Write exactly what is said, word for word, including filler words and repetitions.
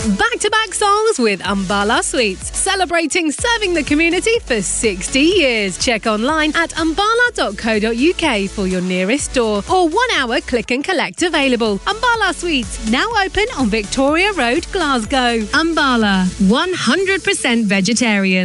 Back-to-back songs with Umbala Sweets, celebrating serving the community for sixty years. Check online at umbala dot co dot uk for your nearest store or one hour click and collect available. Umbala Sweets, now open on Victoria Road, Glasgow. Umbala, one hundred percent vegetarian.